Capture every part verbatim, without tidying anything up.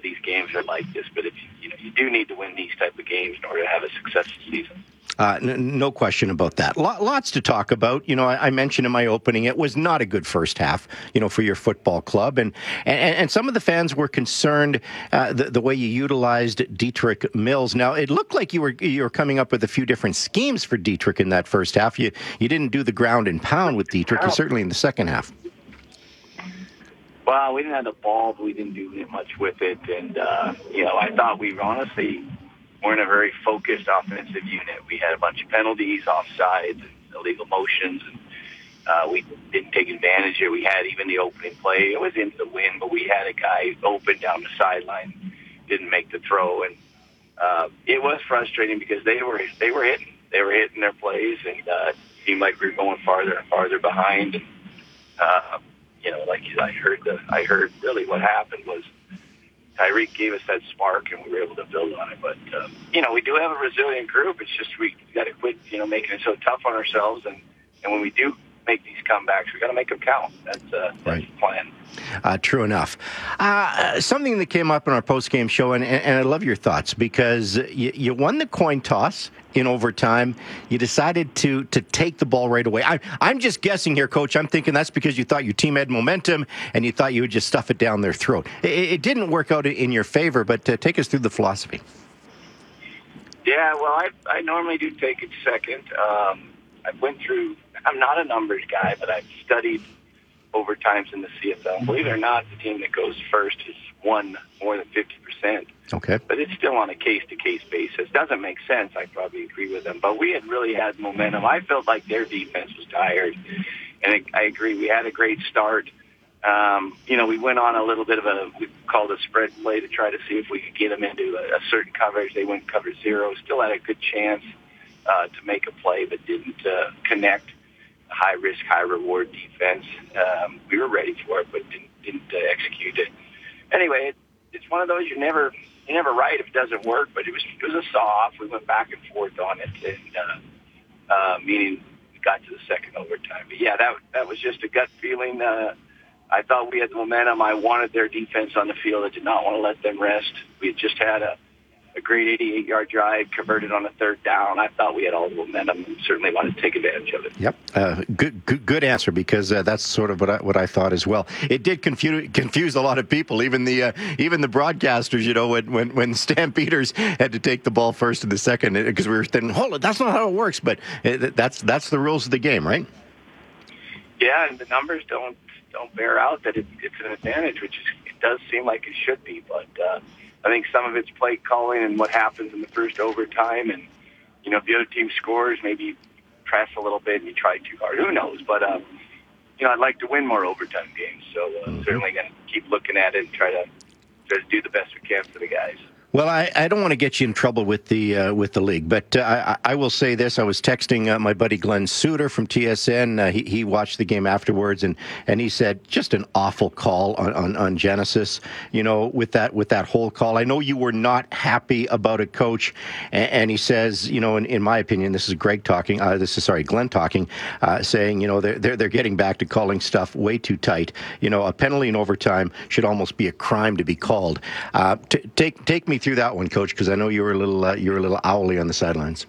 these games are like this, but if you, you know, you do need to win these type of games in order to have a successful season. Uh, n- no question about that. L- lots to talk about. You know, I-, I mentioned in my opening, it was not a good first half, you know, for your football club. And and, and some of the fans were concerned uh, the, the way you utilized Dietrich Mills. Now, it looked like you were you were coming up with a few different schemes for Dietrich in that first half. You, you didn't do the ground and pound with Dietrich, certainly in the second half. Well, we didn't have the ball, but we didn't do much with it. And, uh, you know, I thought we honestly weren't a very focused offensive unit. We had a bunch of penalties, offsides, and illegal motions, and uh, we didn't take advantage of it. We had even the opening play. It was into the wind, but we had a guy open down the sideline, didn't make the throw. And uh, it was frustrating because they were they were hitting. They were hitting their plays, and uh, it seemed like we were going farther and farther behind. And, uh, you know, like I heard, the, I heard really what happened was Tyreek gave us that spark, and we were able to build on it. But um, you know, we do have a resilient group. It's just we got to quit, you know, making it so tough on ourselves. And, and when we do make these comebacks, we got to make them count. That's, uh, that's right. the plan. Uh, true enough. Uh, something that came up in our post-game show, and, and I love your thoughts, because you, you won the coin toss in overtime. You decided to to take the ball right away. I, I'm just guessing here, Coach. I'm thinking that's because you thought your team had momentum, and you thought you would just stuff it down their throat. It, it didn't work out in your favor, but uh, take us through the philosophy. Yeah, well, I, I normally do take it second. Um, I went through, I'm not a numbers guy, but I've studied overtimes in the C F L. Believe it or not, the team that goes first has won more than fifty percent. Okay. But it's still on a case-to-case basis. Doesn't make sense. I probably agree with them. But we had really had momentum. I felt like their defense was tired. And I agree. We had a great start. Um, you know, we went on a little bit of a, we called a spread play to try to see if we could get them into a, a certain coverage. They went cover zero. Still had a good chance uh, to make a play, but didn't uh, connect. High risk, high reward defense. Um, we were ready for it, but didn't, didn't uh, execute it. Anyway, it, it's one of those you never you never right if it doesn't work. But it was it was a saw off. We went back and forth on it, and uh, uh, meaning we got to the second overtime. But yeah, that that was just a gut feeling. Uh, I thought we had the momentum. I wanted their defense on the field. I did not want to let them rest. We had just had a. A great eighty-eight-yard drive, converted on a third down. I thought we had all the momentum and certainly wanted to take advantage of it. Yep. Uh, good, good good answer, because uh, that's sort of what I, what I thought as well. It did confuse confuse a lot of people, even the uh, even the broadcasters, you know, when, when, when Stampeders had to take the ball first in the second, because we were thinking, hold it, that's not how it works. But it, that's that's the rules of the game, right? Yeah, and the numbers don't don't bear out that it, it's an advantage, which is, it does seem like it should be, but uh, I think some of it's play calling and what happens in the first overtime. And, you know, if the other team scores, maybe you press a little bit and you try too hard. Who knows? But, um, you know, I'd like to win more overtime games. So uh, mm-hmm. certainly going to keep looking at it and try to, try to do the best we can for the guys. Well, I, I don't want to get you in trouble with the uh, with the league, but uh, I, I will say this. I was texting uh, my buddy Glenn Suter from T S N. Uh, he, he watched the game afterwards, and, and he said just an awful call on, on, on Genesis, you know, with that with that whole call. I know you were not happy about it, Coach, and, and he says, you know, in, in my opinion, this is Greg talking, uh, this is, sorry, Glenn talking, uh, saying, you know, they're, they're, they're getting back to calling stuff way too tight. You know, a penalty in overtime should almost be a crime to be called. Uh, t- take take me through that one, Coach, because I know you were a little uh, you were a little owly on the sidelines.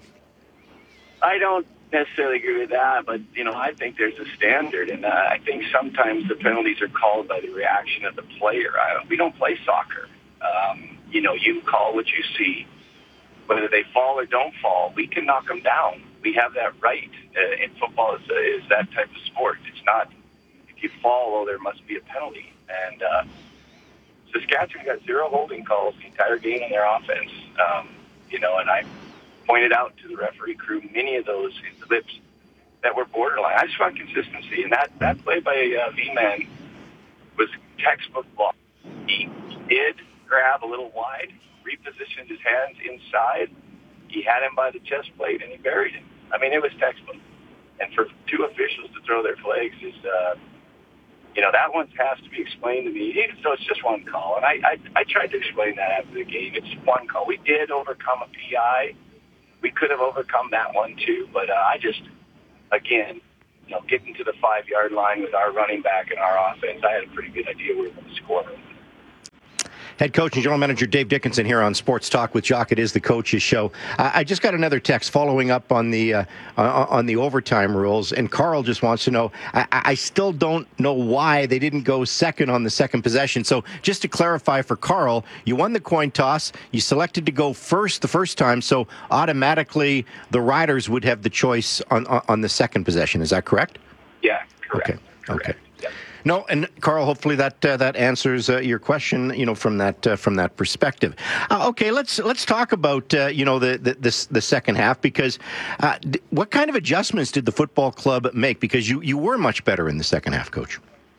I don't necessarily agree with that, but you know, I think there's a standard, and uh, I think sometimes the penalties are called by the reaction of the player. I, we don't play soccer. Um, you know, you call what you see, whether they fall or don't fall. We can knock them down. We have that right. Uh, in football, is, uh, is that type of sport. It's not if you fall, oh, there must be a penalty, and. Uh, Saskatchewan got zero holding calls the entire game in their offense. Um, you know, and I pointed out to the referee crew many of those clips that were borderline. I just want consistency, and that, that play by uh, V-Man was textbook ball. He did grab a little wide, repositioned his hands inside. He had him by the chest plate, and he buried him. I mean, it was textbook. And for two officials to throw their flags is... Uh, You know, that one has to be explained to me, even though it's just one call. And I, I, I tried to explain that after the game. It's one call. We did overcome a P I. We could have overcome that one, too. But uh, I just, again, you know, getting to the five-yard line with our running back and our offense, I had a pretty good idea we were going to score. Head coach and general manager Dave Dickenson here on Sports Talk with Jock. It is the Coach's Show. I, I just got another text following up on the uh, on the overtime rules, and Carl just wants to know. I, I still don't know why they didn't go second on the second possession. So just to clarify for Carl, you won the coin toss. You selected to go first the first time, so automatically the Riders would have the choice on on, on the second possession. Is that correct? Yeah, correct. Okay. Correct. Okay. No, and Carl, hopefully that uh, that answers uh, your question. You know, from that uh, from that perspective. Uh, okay, let's let's talk about uh, you know the the, this, the second half, because uh, d- what kind of adjustments did the football club make? Because you, you were much better in the second half, Coach.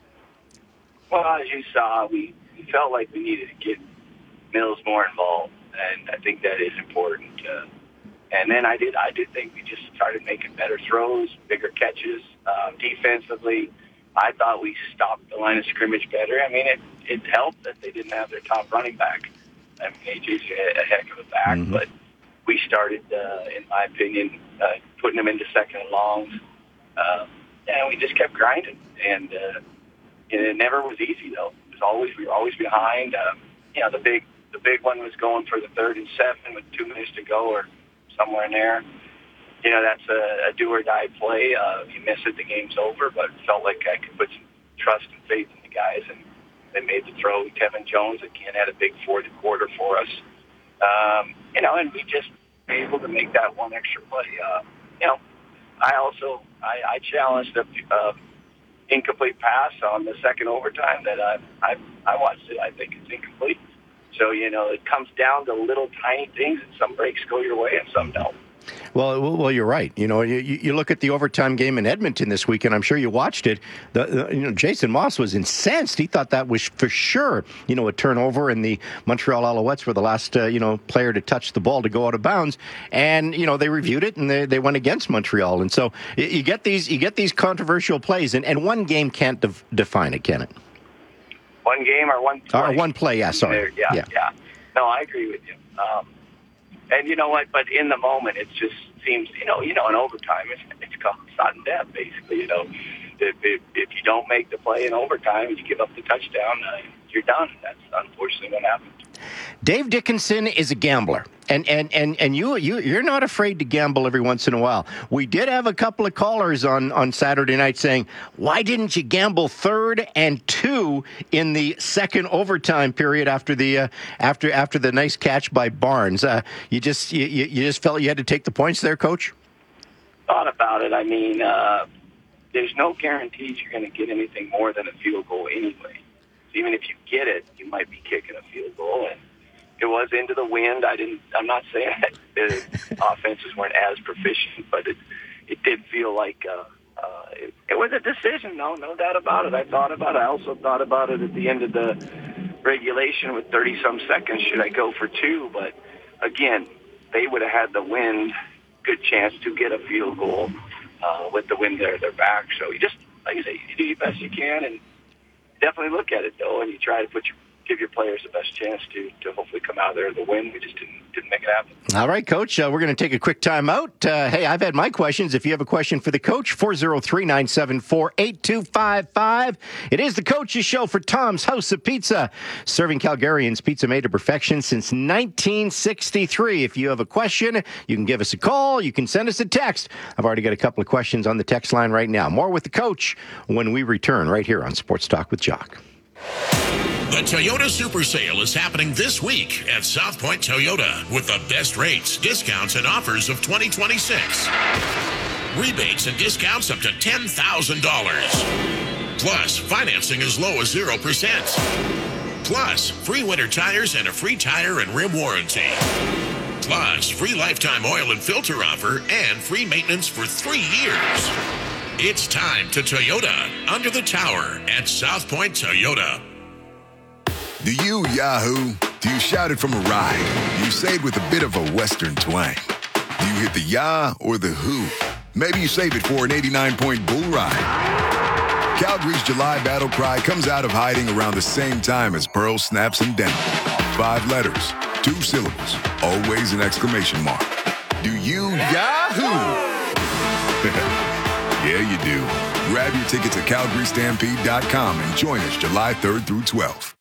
Well, as you saw, we, we felt like we needed to get Mills more involved, and I think that is important. Uh, and then I did I did think we just started making better throws, bigger catches, uh, defensively. I thought we stopped the line of scrimmage better. I mean, it, it helped that they didn't have their top running back. I mean, A J's a, a heck of a back, mm-hmm. but we started, uh, in my opinion, uh, putting them into second and longs. Uh, and we just kept grinding. And, uh, and it never was easy, though. It was always, we were always behind. Um, you know, the big the big one was going for the third and seven with two minutes to go or somewhere in there. You know, that's a, a do-or-die play. Uh, if you miss it, the game's over, but it felt like I could put some trust and faith in the guys, and they made the throw. Kevin Jones, again, had a big fourth quarter for us. Um, you know, and we just were able to make that one extra play. Uh, you know, I also, I, I challenged the uh, incomplete pass on the second overtime that I, I, I watched it. I think it's incomplete. So, you know, it comes down to little tiny things, and some breaks go your way and some don't. Well, well, you're right. You know, you, you look at the overtime game in Edmonton this week, and I'm sure you watched it. The, the, you know, Jason Moss was incensed. He thought that was for sure, you know, a turnover, and the Montreal Alouettes were the last, uh, you know, player to touch the ball to go out of bounds. And you know, they reviewed it, and they, they went against Montreal. And so you get these you get these controversial plays, and, and one game can't def- define it, can it? One game or one play? Or one play, yeah. Sorry. Yeah, yeah. yeah. No, I agree with you. Um, And you know what? But in the moment, it just seems, you know, you know, in overtime, it's, it's called sudden death, basically. You know, if, if if you don't make the play in overtime, you give up the touchdown, uh, you're done. That's unfortunately what happened. Dave Dickenson is a gambler, and and, and, and you you you're not afraid to gamble every once in a while. We did have a couple of callers on, on Saturday night saying, "Why didn't you gamble third and two in the second overtime period after the uh, after after the nice catch by Barnes?" Uh, you just you, you just felt you had to take the points there, Coach? Thought about it. I mean, uh, there's no guarantees you're going to get anything more than a field goal anyway. Even if you get it, you might be kicking a field goal. And it was into the wind. I didn't. I'm not saying that the offenses weren't as proficient, but it it did feel like uh, uh, it, it was a decision. No, no doubt about it. I thought about it. I also thought about it at the end of the regulation with thirty some seconds. Should I go for two? But again, they would have had the wind. Good chance to get a field goal uh, with the wind there at their back. So you just, like I say, you do your best you can, and definitely look at it though, and you try to put your, give your players the best chance to to hopefully come out there the win. We just didn't didn't make it happen. All right, Coach. Uh, we're going to take a quick time out. Uh, hey, I've had my questions. If you have a question for the coach, four oh three, nine seven four, eight two five five. It is the Coach's Show for Tom's House of Pizza, serving Calgarians pizza made to perfection since nineteen sixty-three. If you have a question, you can give us a call. You can send us a text. I've already got a couple of questions on the text line right now. More with the coach when we return right here on Sports Talk with Jock. The Toyota Super Sale is happening this week at South Point Toyota with the best rates, discounts, and offers of twenty twenty-six. Rebates and discounts up to ten thousand dollars. Plus, financing as low as zero percent. Plus, free winter tires and a free tire and rim warranty. Plus, free lifetime oil and filter offer and free maintenance for three years. It's time to Toyota under the tower at South Point Toyota. Do you Yahoo? Do you shout it from a ride? Do you say it with a bit of a Western twang? Do you hit the Yah or the Who? Maybe you save it for an eighty-nine point bull ride. Calgary's July battle cry comes out of hiding around the same time as Pearl snaps and Denver. Five letters, two syllables, always an exclamation mark. Do you Yahoo? Yeah, you do. Grab your tickets at Calgary Stampede dot com and join us July third through twelfth.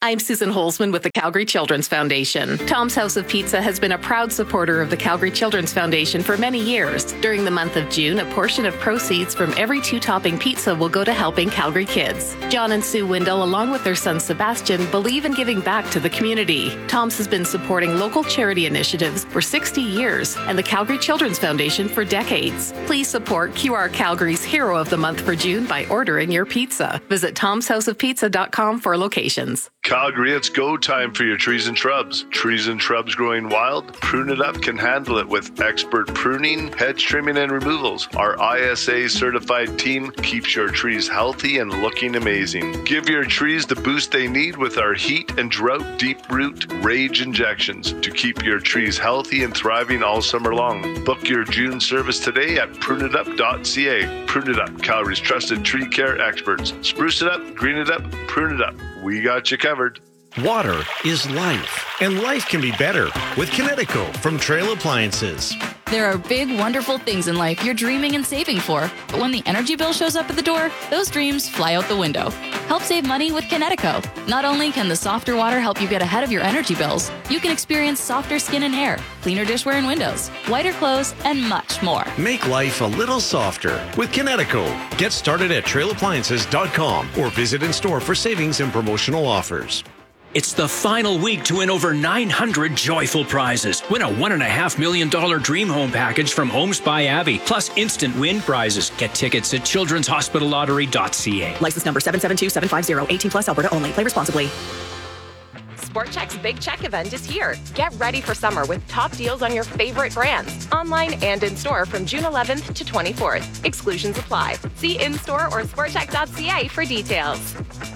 I'm Susan Holzman with the Calgary Children's Foundation. Tom's House of Pizza has been a proud supporter of the Calgary Children's Foundation for many years. During the month of June, a portion of proceeds from every two-topping pizza will go to helping Calgary kids. John and Sue Windle, along with their son Sebastian, believe in giving back to the community. Tom's has been supporting local charity initiatives for sixty years and the Calgary Children's Foundation for decades. Please support Q R Calgary's Hero of the Month for June by ordering your pizza. Visit toms house of pizza dot com for locations. Calgary, it's go time for your trees and shrubs. Trees and shrubs growing wild? Prune It Up can handle it with expert pruning, hedge trimming, and removals. Our I S A certified team keeps your trees healthy and looking amazing. Give your trees the boost they need with our heat and drought deep root rage injections to keep your trees healthy and thriving all summer long. Book your June service today at prune it up dot c a. Prune It Up, Calgary's trusted tree care experts. Spruce it up, green it up, prune it up. We got you covered. Water is life, and life can be better with Kinetico from Trail Appliances. There are big, wonderful things in life you're dreaming and saving for, but when the energy bill shows up at the door, those dreams fly out the window. Help save money with Kinetico. Not only can the softer water help you get ahead of your energy bills, you can experience softer skin and hair, cleaner dishware and windows, whiter clothes, and much more. Make life a little softer with Kinetico. Get started at trail appliances dot com or visit in store for savings and promotional offers. It's the final week to win over nine hundred joyful prizes. Win a one point five million dollars dream home package from Homes by Abbey, plus instant win prizes. Get tickets at children's hospital lottery dot c a. License number seven seven two seven five zero, eighteen plus, Alberta only. Play responsibly. Sport Chek's Big Check event is here. Get ready for summer with top deals on your favorite brands, online and in-store from June eleventh to twenty-fourth. Exclusions apply. See in-store or sport chek dot c a for details.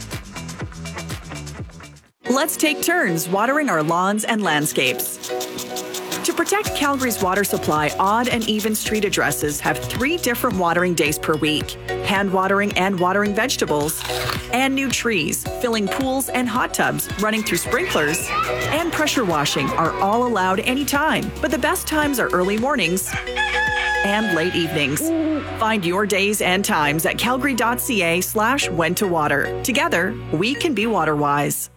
Let's take turns watering our lawns and landscapes. To protect Calgary's water supply, odd and even street addresses have three different watering days per week: hand watering and watering vegetables, and new trees, filling pools and hot tubs, running through sprinklers, and pressure washing are all allowed anytime. But the best times are early mornings and late evenings. Find your days and times at calgary dot c a slash when to water. Together, we can be water wise.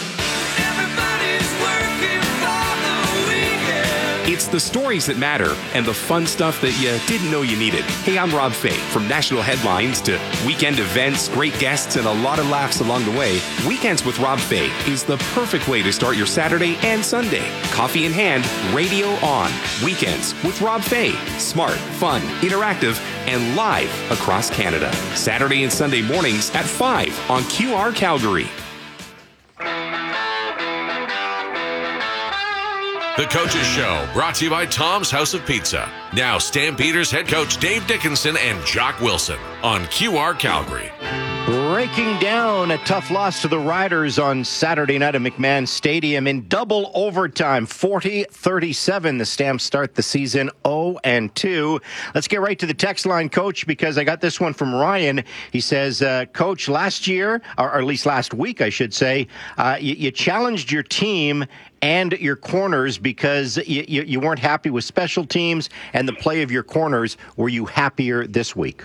It's the stories that matter and the fun stuff that you didn't know you needed. Hey, I'm Rob Fay. From national headlines to weekend events, great guests, and a lot of laughs along the way, Weekends with Rob Fay is the perfect way to start your Saturday and Sunday. Coffee in hand, radio on. Weekends with Rob Fay. Smart, fun, interactive, and live across Canada. Saturday and Sunday mornings at five on Q R Calgary. The Coaches Show, brought to you by Tom's House of Pizza. Now, Stampeders head coach Dave Dickinson and Jock Wilson on Q R Calgary. Breaking down a tough loss to the Riders on Saturday night at McMahon Stadium in double overtime, forty thirty-seven. The Stamps start the season oh and two. Let's get right to the text line, Coach, because I got this one from Ryan. He says, uh, Coach, last year, or, or at least last week, I should say, uh, you, you challenged your team and your corners because you, you, you weren't happy with special teams and the play of your corners. Were you happier this week?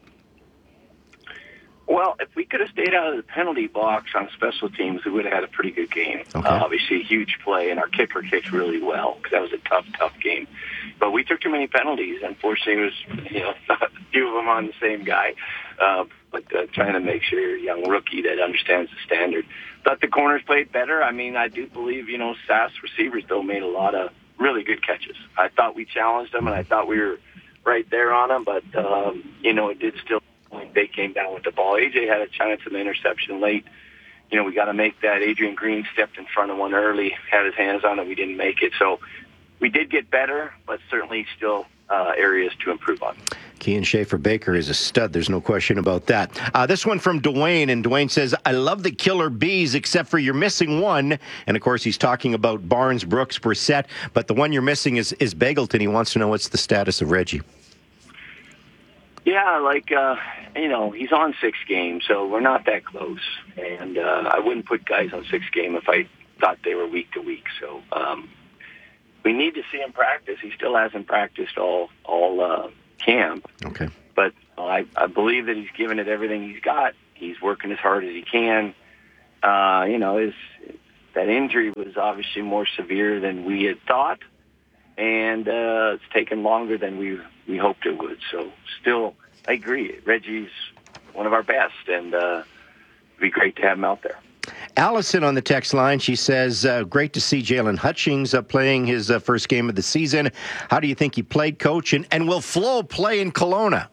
Well, if we could have stayed out of the penalty box on special teams, we would have had a pretty good game. Okay. Uh, obviously, a huge play, and our kicker kicked really well because that was a tough, tough game. But we took too many penalties. Unfortunately, it was, you know, a few of them on the same guy. Uh, but uh, trying to make sure you're a young rookie that understands the standard. Thought the corners played better. I mean, I do believe, you know, S A S receivers, though, made a lot of really good catches. I thought we challenged them, and I thought we were right there on them. But, um, you know, it did still, they came down with the ball. A J had a chance of an interception late. You know, we got to make that. Adrian Green stepped in front of one early, had his hands on it. We didn't make it. So we did get better, but certainly still uh, areas to improve on. Kean Schaefer-Baker is a stud. There's no question about that. Uh, this one from Dwayne, and Dwayne says, I love the killer bees, except for you're missing one. And, of course, he's talking about Barnes, Brooks, Brissett, but the one you're missing is, is Begelton. He wants to know what's the status of Reggie. Yeah, like, uh, you know, he's on six games, so we're not that close. And uh, I wouldn't put guys on six game if I thought they were week to week. So um, we need to see him practice. He still hasn't practiced all all uh, camp. Okay. But uh, I, I believe that he's given it everything he's got. He's working as hard as he can. uh, you know, his that injury was obviously more severe than we had thought, and uh, it's taken longer than we we hoped it would. So, still, I agree. Reggie's one of our best, and uh, it'd be great to have him out there. Allison on the text line, she says, uh, great to see Jalen Hutchings uh, playing his uh, first game of the season. How do you think he played, Coach? And, and will Flo play in Kelowna?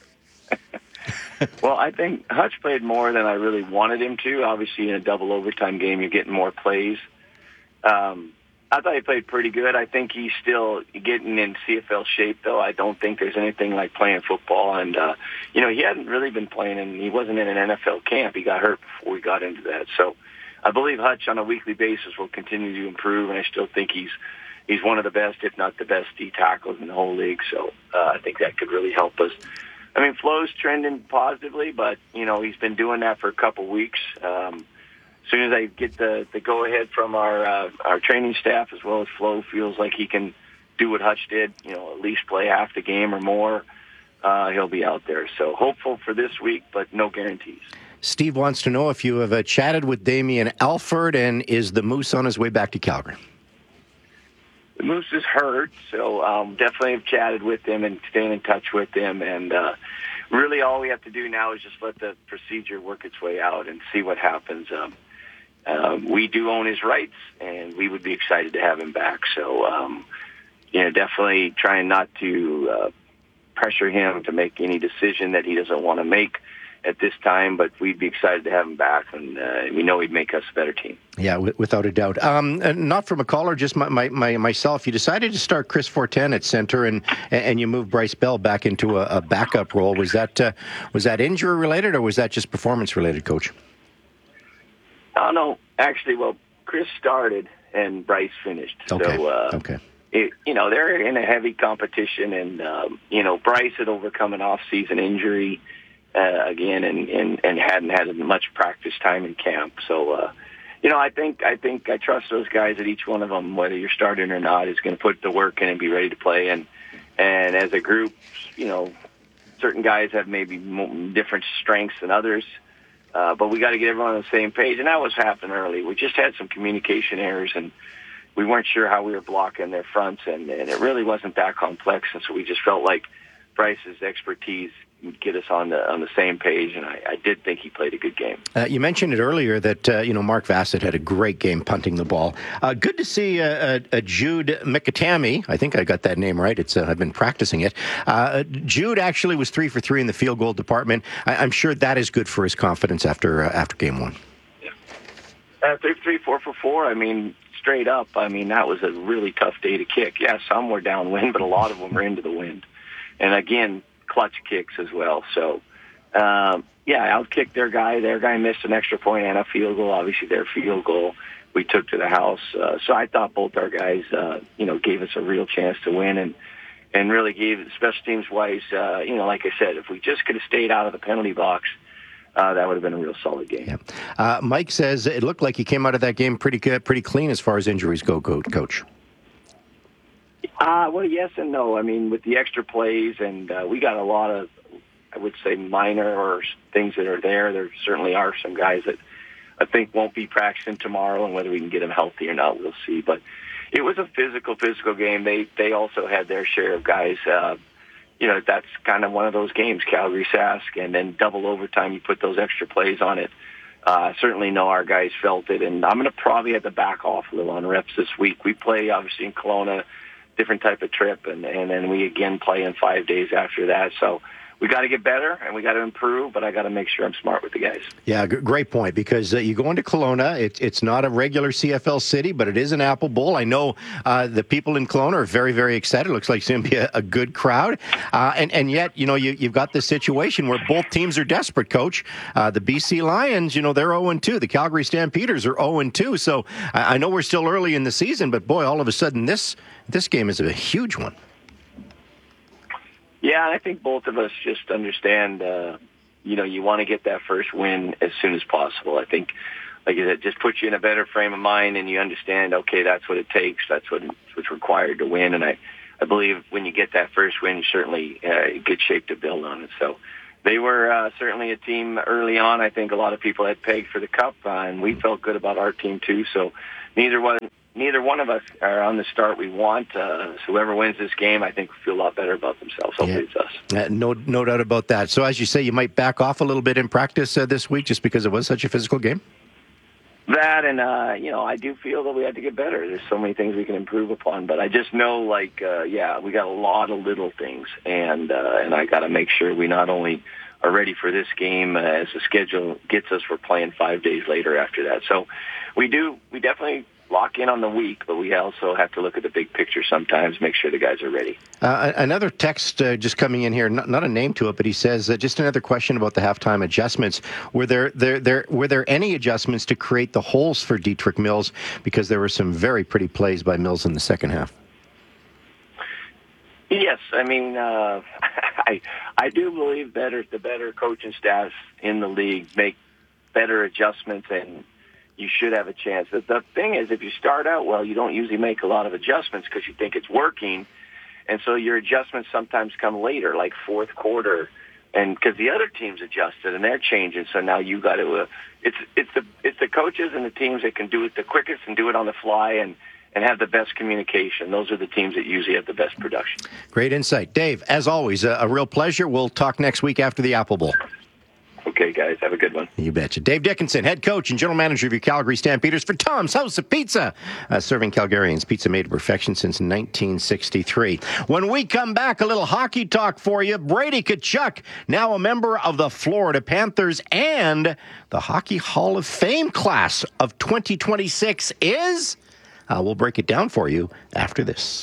Well, I think Hutch played more than I really wanted him to. Obviously, in a double overtime game, you're getting more plays. Um, I thought he played pretty good. I think he's still getting in C F L shape, though. I don't think there's anything like playing football. And, uh, you know, he hadn't really been playing, and he wasn't in an N F L camp. He got hurt before we got into that. So I believe Hutch on a weekly basis will continue to improve, and I still think he's he's one of the best, if not the best, D tackles in the whole league. So uh, I think that could really help us. I mean, Flo's trending positively, but, you know, he's been doing that for a couple weeks. Um, as soon as I get the, the go-ahead from our uh, our training staff, as well as Flo feels like he can do what Hutch did, you know, at least play half the game or more, uh, he'll be out there. So hopeful for this week, but no guarantees. Steve wants to know if you have uh, chatted with Damian Alford, and is the Moose on his way back to Calgary? The Moose is hurt, so um, definitely have chatted with him and staying in touch with him. And uh, really all we have to do now is just let the procedure work its way out and see what happens. Um, uh, we do own his rights, and we would be excited to have him back. So, um, you know, definitely trying not to uh, pressure him to make any decision that he doesn't want to make at this time, but we'd be excited to have him back, and uh, we know he'd make us a better team. Yeah, w- without a doubt. Um, not from a caller, just my, my, my, myself. You decided to start Chris Fortin at center, and and you moved Bryce Bell back into a, a backup role. Was that uh, was that injury related, or was that just performance related, Coach? Oh no, actually, well, Chris started and Bryce finished. Okay. So, uh, okay. It, you know, they're in a heavy competition, and um, you know, Bryce had overcome an off-season injury. Uh, again, and, and, and hadn't had much practice time in camp. So, uh, you know, I think I think I trust those guys that each one of them, whether you're starting or not, is going to put the work in and be ready to play. And and as a group, you know, certain guys have maybe different strengths than others, uh, but we got to get everyone on the same page. And that was happening early. We just had some communication errors, and we weren't sure how we were blocking their fronts, and, and it really wasn't that complex. And so we just felt like Bryce's expertise get us on the on the same page, and I, I did think he played a good game. Uh, you mentioned it earlier that uh, you know Mark Vassett had a great game punting the ball. Uh, good to see uh, uh, Jude Mikatami. I think I got that name right. It's uh, I've been practicing it. Uh, Jude actually was three for three in the field goal department. I, I'm sure that is good for his confidence after uh, after game one. Yeah, uh, three for three, four for four. I mean, straight up. I mean, that was a really tough day to kick. Yeah, some were downwind, but a lot of them were into the wind. And again, clutch kicks as well. So, um, yeah, outkicked their guy. Their guy missed an extra point and a field goal. Obviously, their field goal we took to the house. Uh, so I thought both our guys, uh, you know, gave us a real chance to win, and and really gave special teams wise. Uh, you know, like I said, if we just could have stayed out of the penalty box, uh, that would have been a real solid game. Yeah. Uh, Mike says it looked like he came out of that game pretty good, pretty clean as far as injuries go, Coach. Uh, well, yes and no. I mean, with the extra plays, and uh, we got a lot of, I would say, minor or things that are there. There certainly are some guys that I think won't be practicing tomorrow, and whether we can get them healthy or not, we'll see. But it was a physical, physical game. They they also had their share of guys. Uh, you know, that's kind of one of those games, Calgary-Sask, and then double overtime, you put those extra plays on it. Uh, certainly know our guys felt it, and I'm going to probably have to back off a little on reps this week. We play, obviously, in Kelowna, different type of trip, and, and then we again play in five days after that. So we got to get better and we got to improve, but I got to make sure I'm smart with the guys. Yeah, g- great point, because uh, you go into Kelowna, it, it's not a regular C F L city, but it is an Apple Bowl. I know uh, the people in Kelowna are very, very excited. It looks like it's going to be a, a good crowd. Uh, and, and yet, you know, you, you've got this situation where both teams are desperate, Coach. Uh, the B C Lions, you know, they're oh and two. The Calgary Stampeders are oh and two. So I, I know we're still early in the season, but boy, all of a sudden this this game is a huge one. Yeah, I think both of us just understand, uh, you know, you want to get that first win as soon as possible. I think, like I said, just puts you in a better frame of mind, and you understand, okay, that's what it takes. That's what, what's required to win. And I, I believe when you get that first win, you're certainly uh, in good shape to build on it. So they were uh, certainly a team early on. I think a lot of people had pegged for the Cup, uh, and we felt good about our team too. So neither one, neither one of us are on the start we want. Uh, so whoever wins this game, I think, will feel a lot better about themselves. Hopefully yeah. it's us. Uh, no, no doubt about that. So as you say, you might back off a little bit in practice uh, this week just because it was such a physical game? That and, uh, you know, I do feel that we had to get better. There's so many things we can improve upon. But I just know, like, uh, yeah, we got a lot of little things. And uh, and I got to make sure we not only are ready for this game uh, as the schedule gets us, we're playing five days later after that. So we do, we definitely lock in on the week, but we also have to look at the big picture sometimes, make sure the guys are ready. Uh, another text uh, just coming in here, not, not a name to it, but he says, uh, just another question about the halftime adjustments. Were there, there, there, were there any adjustments to create the holes for Dietrich Mills? Because there were some very pretty plays by Mills in the second half. Yes, I mean, uh, I I do believe better the better coaching staffs in the league make better adjustments, and you should have a chance. The, the thing is, if you start out well, you don't usually make a lot of adjustments because you think it's working, and so your adjustments sometimes come later, like fourth quarter, and because the other team's adjusted and they're changing, so now you got to. Uh, it's it's the it's the coaches and the teams that can do it the quickest and do it on the fly and. and have the best communication. Those are the teams that usually have the best production. Great insight. Dave, as always, a, a real pleasure. We'll talk next week after the Apple Bowl. Okay, guys. Have a good one. You betcha. Dave Dickinson, head coach and general manager of your Calgary Stampeders for Tom's House of Pizza, uh, serving Calgarians pizza made to perfection since nineteen sixty-three. When we come back, a little hockey talk for you. Brady Tkachuk, now a member of the Florida Panthers, and the Hockey Hall of Fame class of twenty twenty-six is... Uh, we'll break it down for you after this.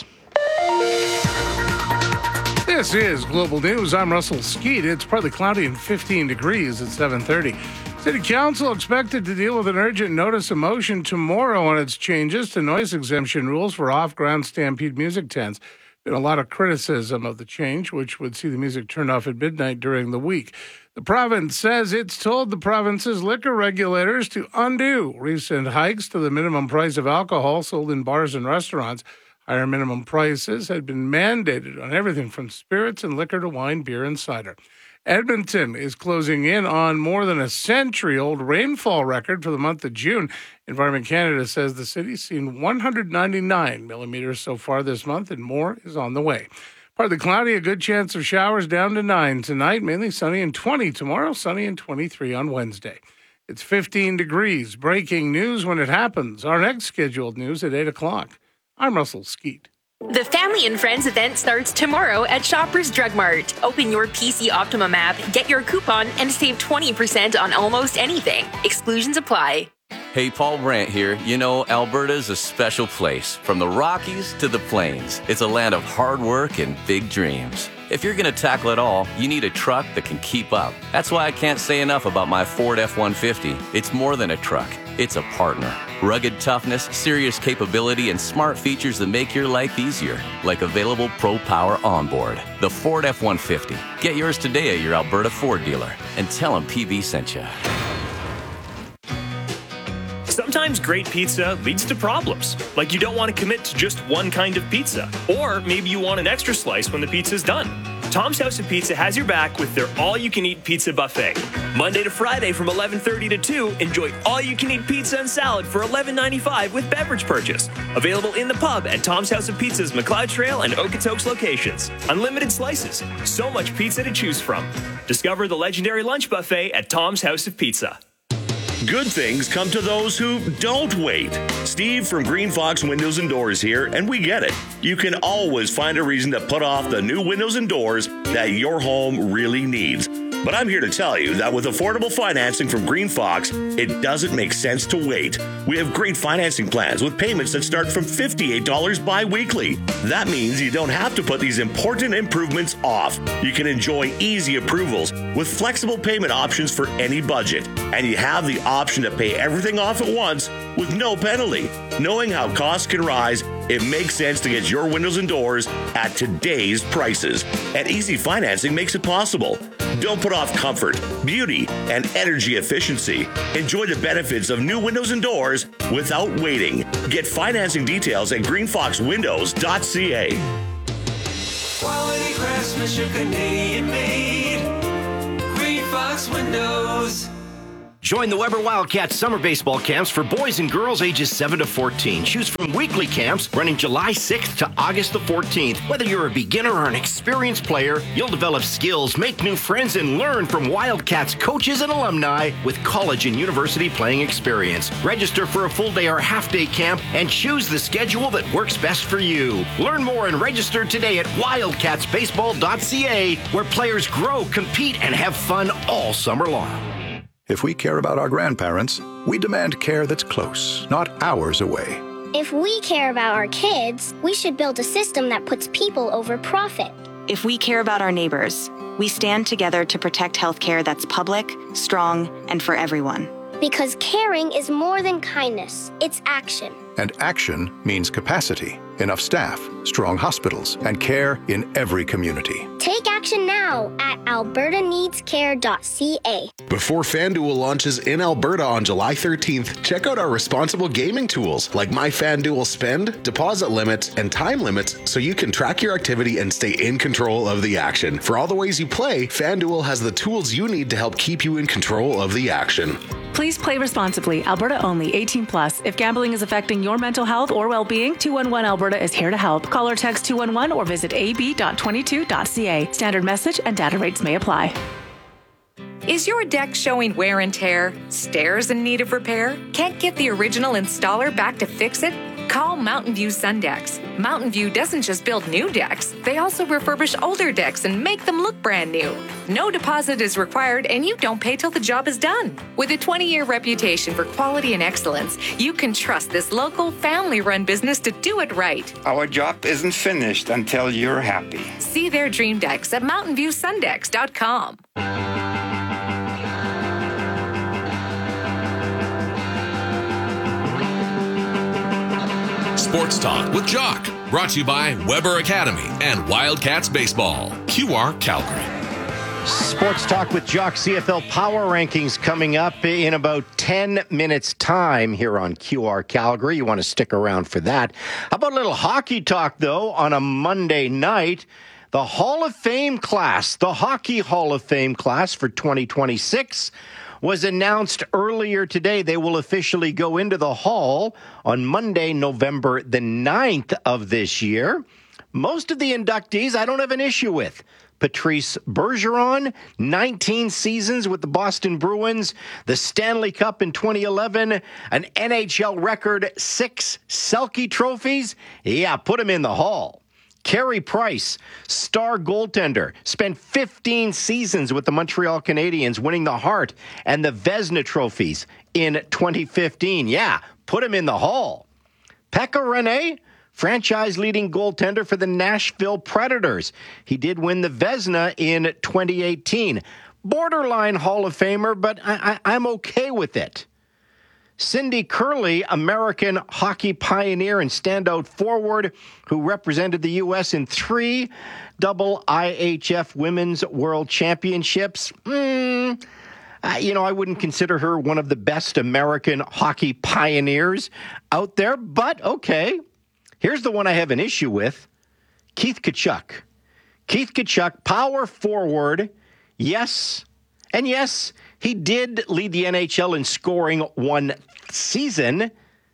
This is Global News. I'm Russell Skeet. It's partly cloudy and fifteen degrees at seven thirty. City Council expected to deal with an urgent notice of motion tomorrow on its changes to noise exemption rules for off-ground Stampede music tents. Been a lot of criticism of the change, which would see the music turned off at midnight during the week. The province says it's told the province's liquor regulators to undo recent hikes to the minimum price of alcohol sold in bars and restaurants. Higher minimum prices had been mandated on everything from spirits and liquor to wine, beer, and cider. Edmonton is closing in on more than a century-old rainfall record for the month of June. Environment Canada says the city's seen one hundred ninety-nine millimeters so far this month, and more is on the way. Partly cloudy, a good chance of showers down to nine tonight, mainly sunny and twenty tomorrow, sunny and twenty-three on Wednesday. It's fifteen degrees. Breaking news when it happens. Our next scheduled news at eight o'clock. I'm Russell Skeet. The Family and Friends event starts tomorrow at Shoppers Drug Mart. Open your P C Optimum app, get your coupon, and save twenty percent on almost anything. Exclusions apply. Hey, Paul Brandt here. You know, Alberta's a special place. From the Rockies to the Plains, it's a land of hard work and big dreams. If you're going to tackle it all, you need a truck that can keep up. That's why I can't say enough about my Ford F one fifty. It's more than a truck. It's a partner. Rugged toughness, serious capability, and smart features that make your life easier, like available Pro Power onboard. The Ford F one fifty. Get yours today at your Alberta Ford dealer and tell them P B sent you. Sometimes great pizza leads to problems, like you don't want to commit to just one kind of pizza, or maybe you want an extra slice when the pizza's done. Tom's House of Pizza has your back with their all-you-can-eat pizza buffet. Monday to Friday from eleven thirty to two, enjoy all-you-can-eat pizza and salad for eleven ninety-five with beverage purchase. Available in the pub at Tom's House of Pizza's McLeod Trail and Okotoks locations. Unlimited slices, so much pizza to choose from. Discover the legendary lunch buffet at Tom's House of Pizza. Good things come to those who don't wait. Steve from Green Fox Windows and Doors here, and we get it. You can always find a reason to put off the new windows and doors that your home really needs. But I'm here to tell you that with affordable financing from Green Fox, it doesn't make sense to wait. We have great financing plans with payments that start from fifty-eight dollars bi-weekly. That means you don't have to put these important improvements off. You can enjoy easy approvals with flexible payment options for any budget. And you have the option to pay everything off at once with no penalty. Knowing how costs can rise, it makes sense to get your windows and doors at today's prices. And easy financing makes it possible. Don't put off comfort, beauty, and energy efficiency. Enjoy the benefits of new windows and doors without waiting. Get financing details at green fox windows dot c a. Quality craftsmanship, Canadian made. Fox Windows. Join the Weber Wildcats summer baseball camps for boys and girls ages seven to fourteen. Choose from weekly camps running July sixth to August the fourteenth. Whether you're a beginner or an experienced player, you'll develop skills, make new friends, and learn from Wildcats coaches and alumni with college and university playing experience. Register for a full day or half day camp and choose the schedule that works best for you. Learn more and register today at wildcats baseball dot c a, where players grow, compete, and have fun all summer long. If we care about our grandparents, we demand care that's close, not hours away. If we care about our kids, we should build a system that puts people over profit. If we care about our neighbors, we stand together to protect healthcare that's public, strong, and for everyone. Because caring is more than kindness, it's action. And action means capacity, enough staff, strong hospitals, and care in every community. Take action now at alberta needs care dot c a. Before FanDuel launches in Alberta on July thirteenth, check out our responsible gaming tools like My FanDuel Spend, deposit limits, and time limits so you can track your activity and stay in control of the action. For all the ways you play, FanDuel has the tools you need to help keep you in control of the action. Please play responsibly. Alberta only. eighteen plus. If gambling is affecting your mental health or well-being, two one one Alberta is here to help. Call or text two one one or visit a b dot twenty-two dot c a. Standard message and data rates may apply. Is your deck showing wear and tear? Stairs in need of repair? Can't get the original installer back to fix it? Call Mountain View Sundecks. Mountain View doesn't just build new decks, they also refurbish older decks and make them look brand new. No deposit is required and you don't pay till the job is done. With a twenty-year reputation for quality and excellence, you can trust this local family-run business to do it right. Our job isn't finished until you're happy. See their dream decks at mountain view sundecks dot com. Sports Talk with Jock, brought to you by Weber Academy and Wildcats Baseball. Q R Calgary. Sports Talk with Jock, C F L Power Rankings coming up in about ten minutes' time here on Q R Calgary. You want to stick around for that. How about a little hockey talk, though, on a Monday night? The Hall of Fame class, the Hockey Hall of Fame class for twenty twenty-six, was announced earlier today. They will officially go into the Hall on Monday, November the ninth of this year. Most of the inductees I don't have an issue with. Patrice Bergeron, nineteen seasons with the Boston Bruins, the Stanley Cup in twenty eleven, an N H L record six Selke trophies. Yeah, put him in the Hall. Carey Price, star goaltender, spent fifteen seasons with the Montreal Canadiens, winning the Hart and the Vezina trophies in twenty fifteen. Yeah, put him in the Hall. Pekka Rinne, franchise-leading goaltender for the Nashville Predators. He did win the Vezina in twenty eighteen. Borderline Hall of Famer, but I- I- I'm okay with it. Cindy Curley, American hockey pioneer and standout forward who represented the U S in three double I H F Women's World Championships. Mm, uh, you know, I wouldn't consider her one of the best American hockey pioneers out there, but okay. Here's the one I have an issue with. Keith Tkachuk. Keith Tkachuk, power forward, yes, and yes, he did lead the N H L in scoring one season,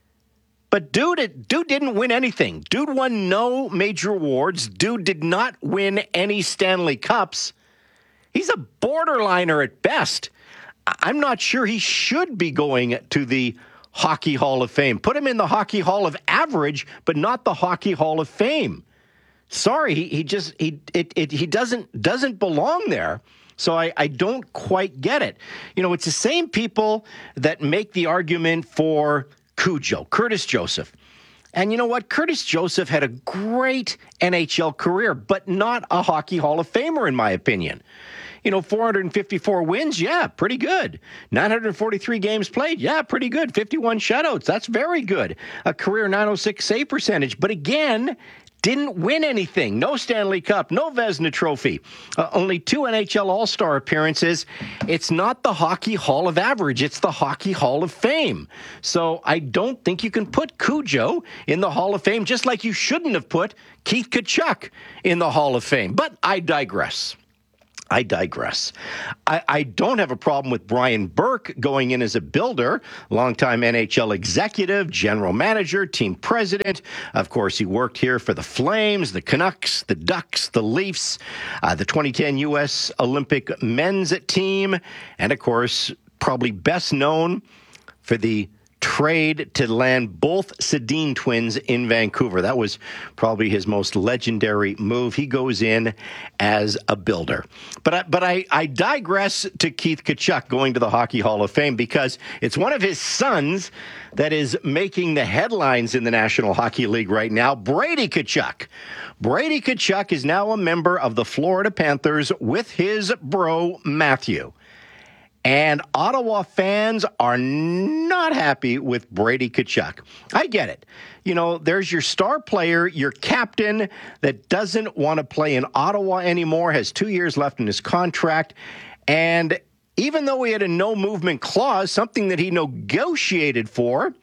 but dude, dude didn't win anything. Dude won no major awards. Dude did not win any Stanley Cups. He's a borderliner at best. I'm not sure he should be going to the Hockey Hall of Fame. Put him in the Hockey Hall of Average, but not the Hockey Hall of Fame. Sorry, he, he just he it, it he doesn't doesn't belong there. So I, I don't quite get it. You know, it's the same people that make the argument for Cujo, Curtis Joseph. And you know what? Curtis Joseph had a great N H L career, but not a Hockey Hall of Famer, in my opinion. You know, four hundred fifty-four wins, yeah, pretty good. nine hundred forty-three games played, yeah, pretty good. fifty-one shutouts, that's very good. A career nine oh six save percentage. But again, didn't win anything. No Stanley Cup, no Vezina Trophy. Uh, only two N H L All-Star appearances. It's not the Hockey Hall of Average. It's the Hockey Hall of Fame. So I don't think you can put Cujo in the Hall of Fame, just like you shouldn't have put Keith Tkachuk in the Hall of Fame. But I digress. I digress. I, I don't have a problem with Brian Burke going in as a builder, longtime N H L executive, general manager, team president. Of course, he worked here for the Flames, the Canucks, the Ducks, the Leafs, uh, the twenty ten U S Olympic men's team, and of course, probably best known for the trade to land both Sedin twins in Vancouver. That was probably his most legendary move. He goes in as a builder. But I, but I, I digress to Keith Tkachuk going to the Hockey Hall of Fame because it's one of his sons that is making the headlines in the National Hockey League right now, Brady Tkachuk. Brady Tkachuk is now a member of the Florida Panthers with his bro, Matthew. And Ottawa fans are not happy with Brady Tkachuk. I get it. You know, there's your star player, your captain that doesn't want to play in Ottawa anymore, has two years left in his contract. And even though he had a no-movement clause, something that he negotiated for,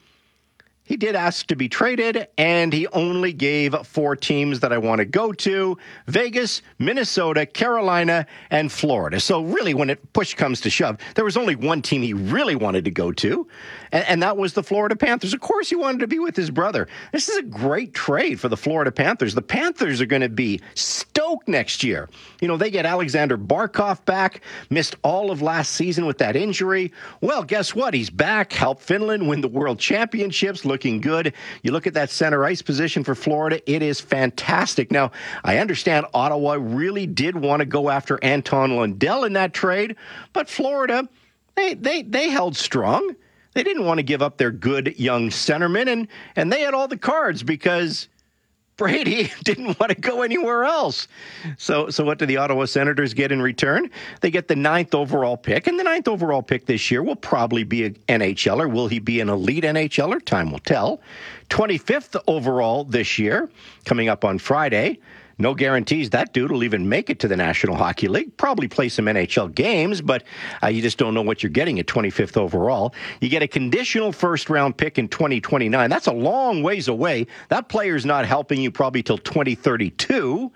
he did ask to be traded, and he only gave four teams that I want to go to: Vegas, Minnesota, Carolina, and Florida. So really, when it push comes to shove, there was only one team he really wanted to go to, and, and that was the Florida Panthers. Of course, he wanted to be with his brother. This is a great trade for the Florida Panthers. The Panthers are going to be stoked next year. You know, they get Alexander Barkov back, missed all of last season with that injury. Well, guess what? He's back, helped Finland win the World Championships, looking good. You look at that center ice position for Florida, it is fantastic. Now, I understand Ottawa really did want to go after Anton Lundell in that trade, but Florida, they they they held strong. They didn't want to give up their good young centerman, and, and they had all the cards because Brady didn't want to go anywhere else. So so what do the Ottawa Senators get in return? They get the ninth overall pick, and the ninth overall pick this year will probably be an N H L er. Will he be an elite N H L er? Time will tell. twenty-fifth overall this year, coming up on Friday. No guarantees that dude will even make it to the National Hockey League. Probably play some N H L games, but uh, you just don't know what you're getting at twenty-fifth overall. You get a conditional first-round pick in twenty twenty-nine. That's a long ways away. That player's not helping you probably till twenty thirty-two.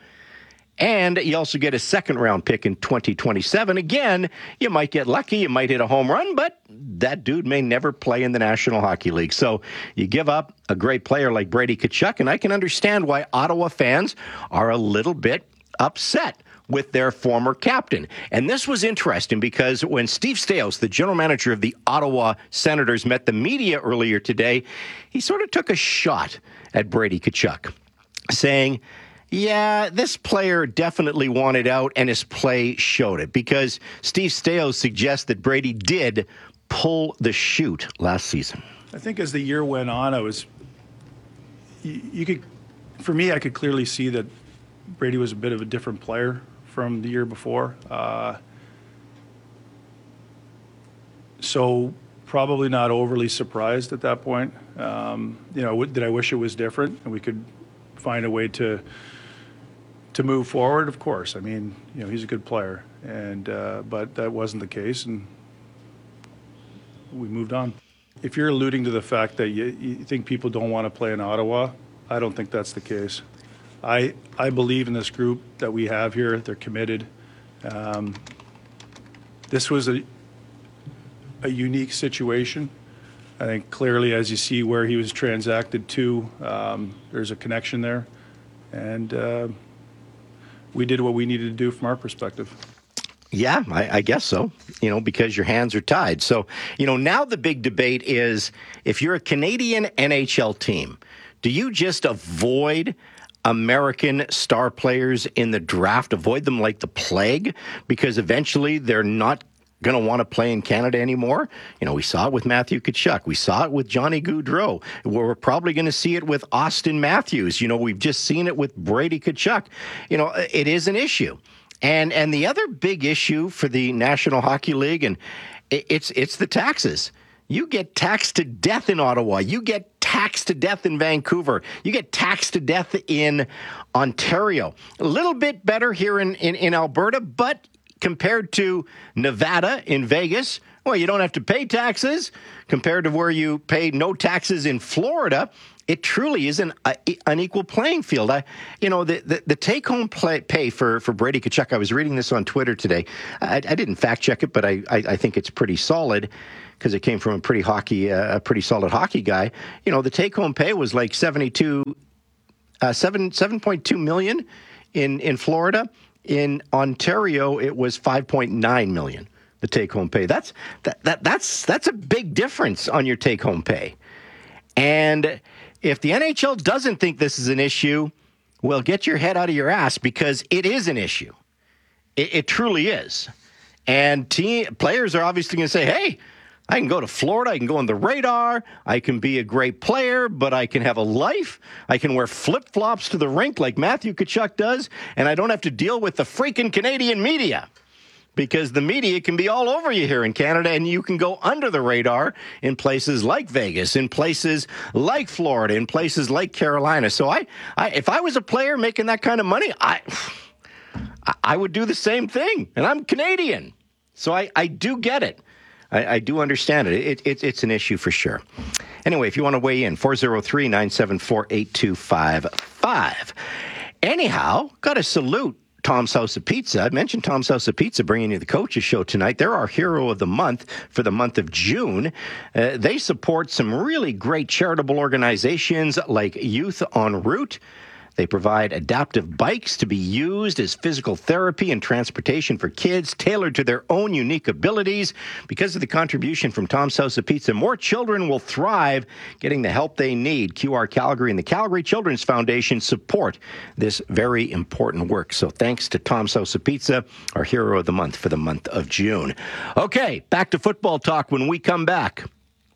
And you also get a second-round pick in twenty twenty-seven. Again, you might get lucky. You might hit a home run, but that dude may never play in the National Hockey League. So you give up a great player like Brady Tkachuk, and I can understand why Ottawa fans are a little bit upset with their former captain. And this was interesting because when Steve Staios, the general manager of the Ottawa Senators, met the media earlier today, he sort of took a shot at Brady Tkachuk, saying, yeah, this player definitely wanted out, and his play showed it, because Steve Staios suggests that Brady did pull the chute last season. I think as the year went on, I was, you, you could, for me, I could clearly see that Brady was a bit of a different player from the year before. Uh, so probably not overly surprised at that point. Um, you know, did I wish it was different and we could find a way to to move forward? Of course. I mean, you know, he's a good player, and uh, but that wasn't the case, and we moved on. If you're alluding to the fact that you, you think people don't want to play in Ottawa, I don't think that's the case. I I believe in this group that we have here. They're committed. Um, this was a a unique situation. I think clearly, as you see where he was transacted to, um, there's a connection there, and uh, we did what we needed to do from our perspective. Yeah, I, I guess so, you know, because your hands are tied. So, you know, now the big debate is, if you're a Canadian N H L team, do you just avoid American star players in the draft, avoid them like the plague, because eventually they're not going to want to play in Canada anymore? You know, we saw it with Matthew Tkachuk. We saw it with Johnny Gaudreau. We're probably going to see it with Austin Matthews. You know, we've just seen it with Brady Tkachuk. You know, it is an issue. And and the other big issue for the National Hockey League, and it's it's the taxes. You get taxed to death in Ottawa. You get taxed to death in Vancouver. You get taxed to death in Ontario. A little bit better here in, in, in Alberta, but compared to Nevada in Vegas, well, you don't have to pay taxes. Compared to where you pay no taxes in Florida, it truly is an uh, unequal playing field. I, you know, the, the, the take-home play, pay for, for Brady Tkachuk, I was reading this on Twitter today. I, I didn't fact-check it, but I, I, I think it's pretty solid because it came from a pretty hockey, uh, a pretty solid hockey guy. You know, the take-home pay was like seventy-two, uh, seven, seven point two million in, in Florida. In Ontario, it was five point nine million. The take-home pay. That's that, that that's that's a big difference on your take-home pay. And if the N H L doesn't think this is an issue, well, get your head out of your ass because it is an issue. It, it truly is. And team, players are obviously going to say, hey, I can go to Florida, I can go on the radar, I can be a great player, but I can have a life, I can wear flip-flops to the rink like Matthew Tkachuk does, and I don't have to deal with the freaking Canadian media. Because the media can be all over you here in Canada, and you can go under the radar in places like Vegas, in places like Florida, in places like Carolina. So I, I if I was a player making that kind of money, I I would do the same thing. And I'm Canadian. So I, I do get it. I, I do understand it. It, it. It's an issue for sure. Anyway, if you want to weigh in, four oh three, nine seven four, eight two five five. Anyhow, got to salute Tom's House of Pizza. I mentioned Tom's House of Pizza bringing you the Coaches Show tonight. They're our hero of the month for the month of June. Uh, they support some really great charitable organizations like Youth en Route. They provide adaptive bikes to be used as physical therapy and transportation for kids, tailored to their own unique abilities. Because of the contribution from Tom's House of Pizza, more children will thrive getting the help they need. Q R Calgary and the Calgary Children's Foundation support this very important work. So thanks to Tom's House of Pizza, our hero of the month for the month of June. Okay, back to football talk when we come back.